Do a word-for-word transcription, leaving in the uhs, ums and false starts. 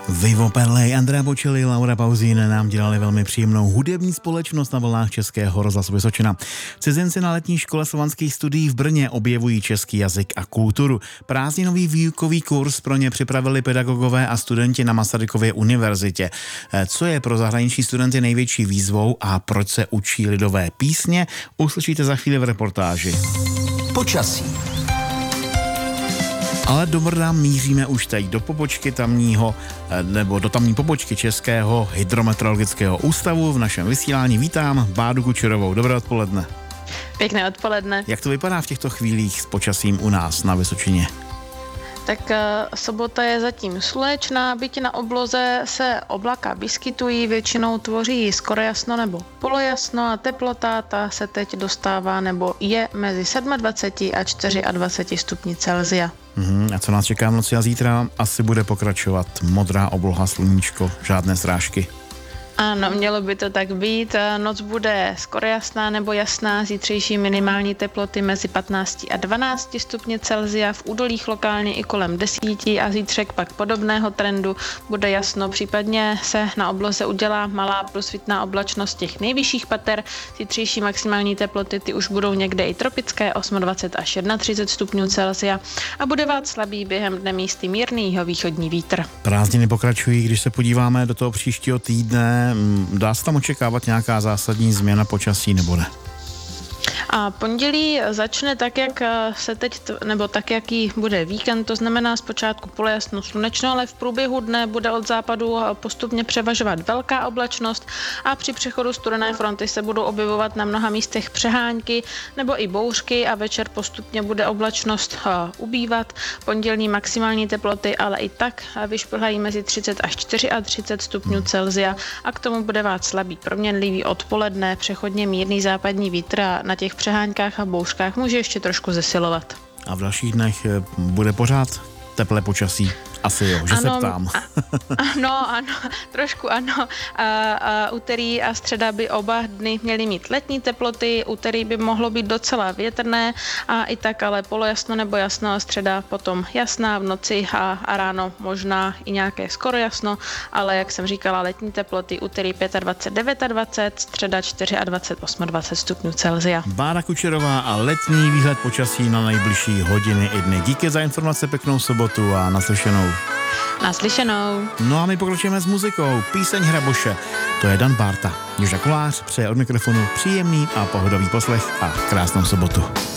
Vivo Perlej, Andrea Bocelli, Laura Pausín nám dělali velmi příjemnou hudební společnost na vlnách Českého rozhlasu Vysočina. Cizinci na letní škole slovanských studií v Brně objevují český jazyk a kulturu. Prázdninový výukový kurz pro ně připravili pedagogové a studenti na Masarykově univerzitě. Co je pro zahraniční studenty největší výzvou a proč se učí lidové písně, uslyšíte za chvíli v reportáži. Počasí. Ale do Brna míříme už teď do pobočky tamního, nebo do tamní pobočky Českého hydrometeorologického ústavu. V našem vysílání vítám Bádu Kučerovou. Dobré odpoledne. Pěkné odpoledne. Jak to vypadá v těchto chvílích s počasím u nás na Vysočině? Tak uh, sobota je zatím slunečná, byť na obloze se oblaka vyskytují, většinou tvoří skoro jasno nebo polojasno a teplota ta se teď dostává nebo je mezi dvacet sedm a dvacet čtyři stupni Celsia. Uhum, a co nás čeká v noci a zítra? Asi bude pokračovat modrá obloha, sluníčko, žádné srážky. Ano, mělo by to tak být. Noc bude skoro jasná nebo jasná, zítřejší minimální teploty mezi patnáct a dvanáct stupně Celsia, v údolích lokálně i kolem desíti a zítřek pak podobného trendu bude jasno, případně se na obloze udělá malá průsvitná oblačnost těch nejvyšších pater. Zítřejší maximální teploty ty už budou někde i tropické, dvacet osm až třicet jedna stupňů Celsia a bude vát slabý během dne místy mírný jihovýchodní vítr. Prázdniny pokračují, když se podíváme do toho příštího týdne. Dá se tam očekávat nějaká zásadní změna počasí nebo ne? A pondělí začne tak, jak se teď, nebo tak, jaký bude víkend, to znamená zpočátku polojasno slunečno, ale v průběhu dne bude od západu postupně převažovat velká oblačnost a při přechodu studené fronty se budou objevovat na mnoha místech přehánky nebo i bouřky a večer postupně bude oblačnost ubývat. Pondělní maximální teploty ale i tak vyšplhají mezi třicet až třicet čtyři stupňů Celsia a k tomu bude vát slabý proměnlivý odpoledne, přechodně mírný západní vítr a na těch přeháňkách a bouřkách může ještě trošku zesilovat. A v dalších dnech bude pořád teplé počasí? Asi jo, že ano, se ptám. Ano, ano, trošku ano. A, a úterý a středa by oba dny měly mít letní teploty, úterý by mohlo být docela větrné a i tak ale polojasno nebo jasno, středa potom jasná v noci a, a ráno možná i nějaké skoro jasno, ale jak jsem říkala, letní teploty úterý dvacet pět, dvacet devět, středa dvacet čtyři, dvacet osm stupňů Celsia. Bára Kučerová a letní výhled počasí na nejbližší hodiny i dny. Díky za informace, pěknou sobotu a naslyšenou. Naslyšenou. No a my pokračujeme s muzikou. Píseň Hraboše. To je Dan Bárta. Joža Kolář přeje od mikrofonu příjemný a pohodový poslech a krásnou sobotu.